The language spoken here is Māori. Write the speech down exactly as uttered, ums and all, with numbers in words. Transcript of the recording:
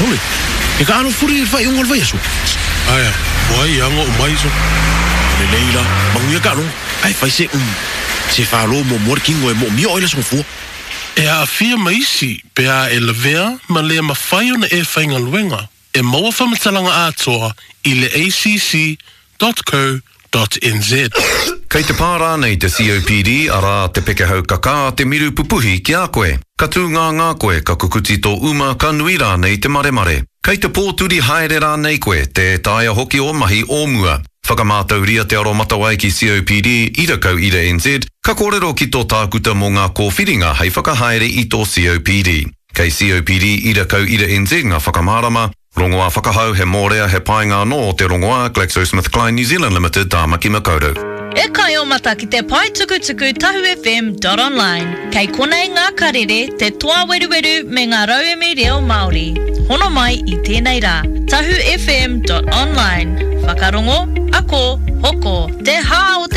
Ole. E ka ano furi vai ungol vai aso. Ai, wai ango mai so. Le leila, manguia ka no. Ai fai se um. Se fa lo mo working o mo mio ile so fu. E a fia maisi pe a e levea ma le ma fai ona e whainga luenga. E maua whamatalanga atoa i le a c c dot co dot n z. Kei te pārā nei te C O P D ara te pekehau kaka te miru pupuhi ki a koe. Ka tū ngā ngā koe ka kukuti tō uma ka nui rā nei te mare mare. Kei te pōturi haere rā nei koe te tāia hoki o mahi o mua. Whakamātau ria te aro matawai ki C O P D i rakau i re N Z. Ka kōrero ki tō tākuta mō ngā kōwhiringa hei whakahaere i tō C O P D. Kei C O P D i rakau i re N Z ngā whakamārama. Rongoā whakahau he mōrea he painga no te rongoā GlaxoSmithKline New Zealand Limited Tāmaki Makaurau. E kai o mata ki te pai tuku tuku Tahu F M dot online. Kei konei ngā karere te toa weru weru me ngā rauemi reo Māori. Hono mai i tēnei rā. Tahu F M dot online. Whakarongo, ako, hoko, te hao te